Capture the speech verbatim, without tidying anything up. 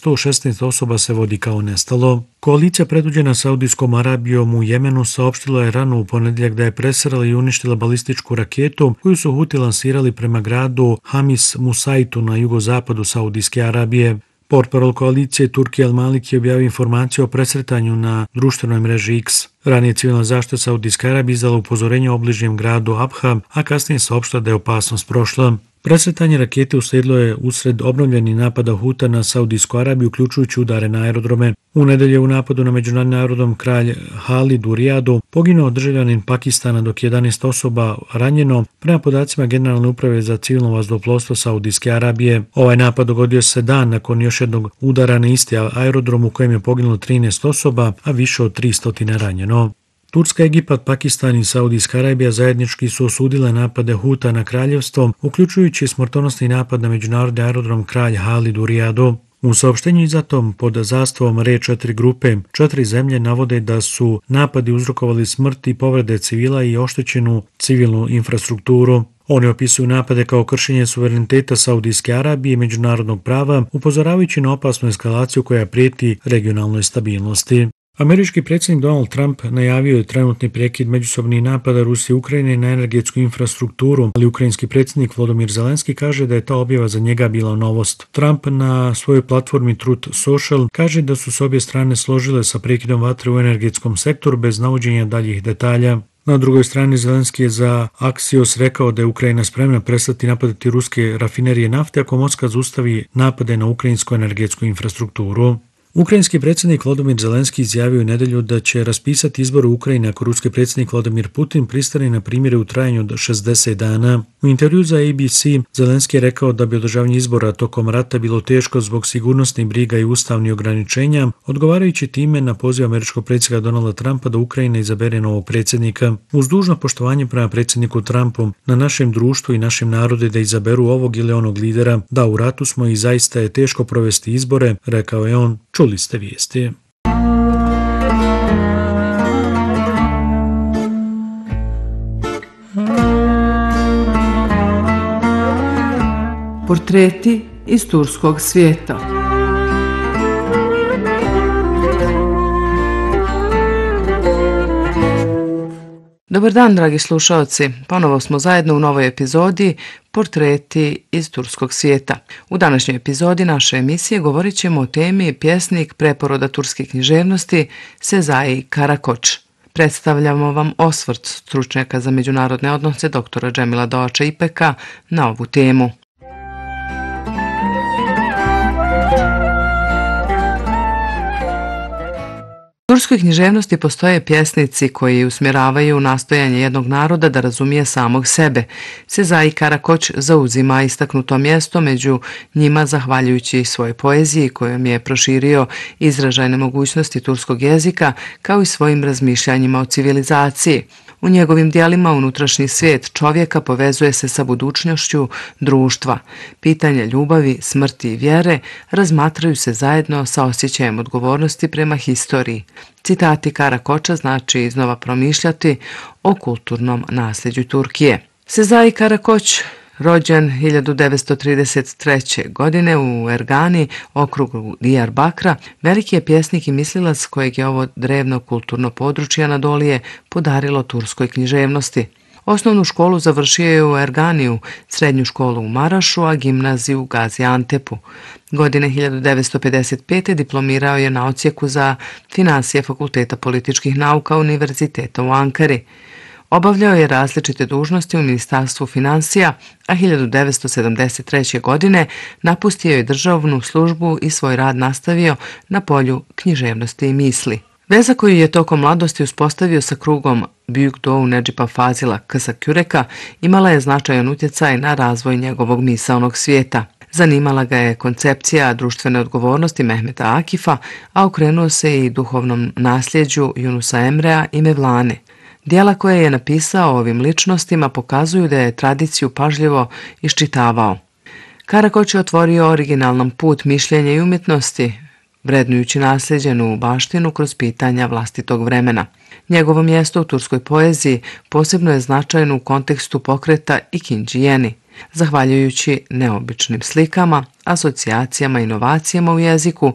sto šesnaest osoba se vodi kao nestalo. Koalicija predvođena Saudijskom Arabijom u Jemenu saopštila je rano u ponedjeljak da je presrela i uništila balističku raketu koju su Huti lansirali prema gradu Hamis Musaitu na jugozapadu Saudijske Arabije. Portparol koalicije Turki Al-Maliki je objavio informaciju o presretanju na društvenoj mreži X. Ranije civilna zaštita Saudijske Arabije izdala upozorenje o obližnjem gradu Abha, a kasnije saopštila da je opasnost prošla. Presretanje rakete uslijedilo je usred obnovljenih napada Huta na Saudijsku Arabiju, uključujući udare na aerodrome. U nedelje u napadu na međunarodni aerodrom Kralj Halid u Rijadu poginuo državljanin Pakistana, dok je jedanaest osoba ranjeno, prema podacima Generalne uprave za civilno vazduhoplovstvo Saudijske Arabije. Ovaj napad dogodio se dan nakon još jednog udara na isti aerodrom u kojem je poginulo trinaest osoba, a više od tristo ranjeno. Turska, Egipat, Pakistan i Saudijska Arabija zajednički su osudile napade Huta na kraljevstvo, uključujući smrtonosni napad na međunarodni aerodrom Kralj Halid u Rijadu. U saopštenju izdatom pod zastavom R četiri grupe, četiri zemlje navode da su napadi uzrokovali smrt i povrede civila i oštećenu civilnu infrastrukturu. Oni opisuju napade kao kršenje suvereniteta Saudijske Arabije i međunarodnog prava, upozoravajući na opasnu eskalaciju koja prijeti regionalnoj stabilnosti. Američki predsjednik Donald Trump najavio je trenutni prekid međusobnih napada Rusije i Ukrajine na energetsku infrastrukturu, ali ukrajinski predsjednik Volodymyr Zelenski kaže da je ta objava za njega bila novost. Trump na svojoj platformi Truth Social kaže da su s obje strane složile sa prekidom vatre u energetskom sektoru bez navođenja daljih detalja. Na drugoj strani Zelenski je za Axios rekao da je Ukrajina spremna prestati napadati ruske rafinerije nafte ako Moskva zaustavi napade na ukrajinsku energetsku infrastrukturu. Ukrajinski predsjednik Volodymyr Zelenski izjavio u nedjelju da će raspisati izbore u Ukrajini ako ruski predsjednik Vladimir Putin pristane na primjere u trajanju od šezdeset dana. U intervju za A B C Zelenski je rekao da bi održavanje izbora tokom rata bilo teško zbog sigurnosnih briga i ustavnih ograničenja, odgovarajući time na poziv američkog predsjednika Donalda Trumpa da Ukrajina izabere novog predsjednika. Uz dužno poštovanje prema predsjedniku Trumpu, na našem društvu i našem narodu da izaberu ovog ili onog lidera, da u ratu smo i zaista je teško provesti izbore, rekao je on. Čuli ste vijesti. Portreti iz turskog svijeta. Dobar dan, dragi slušaoci. Ponovo smo zajedno u novoj epizodi Portreti iz turskog svijeta. U današnjoj epizodi naše emisije govorit ćemo o temi pjesnik preporoda turske književnosti Sezai Karakoç. Predstavljamo vam osvrt stručnjaka za međunarodne odnose doktora Džemila Doača Ipeka na ovu temu. U turskoj književnosti postoje pjesnici koji usmjeravaju nastojanje jednog naroda da razumije samog sebe. Sezai Karakoç zauzima istaknuto mjesto među njima zahvaljujući svojoj poeziji kojom je proširio izražajne mogućnosti turskog jezika kao i svojim razmišljanjima o civilizaciji. U njegovim dijelima unutrašnji svijet čovjeka povezuje se sa budućnošću društva. Pitanje ljubavi, smrti i vjere razmatraju se zajedno sa osjećajem odgovornosti prema historiji. Citati Karakoča znači iznova promišljati o kulturnom nasljeđu Turkije. Sezai Karakoç, rođen hiljadu devetsto trideset treće. godine u Ergani, okrugu Diyarbakra, veliki je pjesnik i mislilac kojeg je ovo drevno kulturno područje Anadolije podarilo turskoj književnosti. Osnovnu školu završio je u Erganiju, srednju školu u Marašu, a gimnaziju u Gaziantepu. Godine hiljadu devetsto pedeset pete. diplomirao je na odsjeku za finansije Fakulteta političkih nauka Univerziteta u Ankari. Obavljao je različite dužnosti u Ministarstvu financija, a hiljadu devetsto sedamdeset treće. godine napustio je državnu službu i svoj rad nastavio na polju književnosti i misli. Veza koju je tokom mladosti uspostavio sa krugom Büyük Doğu Nedžipa Fazila Kısaküreka imala je značajan utjecaj na razvoj njegovog misaonog svijeta. Zanimala ga je koncepcija društvene odgovornosti Mehmeta Akifa, a okrenuo se i duhovnom nasljeđu Yunusa Emrea i Mevlane. Dijela koje je napisao o ovim ličnostima pokazuju da je tradiciju pažljivo iščitavao. Karakoč je otvorio originalan put mišljenja i umjetnosti, vrednujući nasljeđenu baštinu kroz pitanja vlastitog vremena. Njegovo mjesto u turskoj poeziji posebno je značajno u kontekstu pokreta ikinđijeni. Zahvaljujući neobičnim slikama, asocijacijama i inovacijama u jeziku,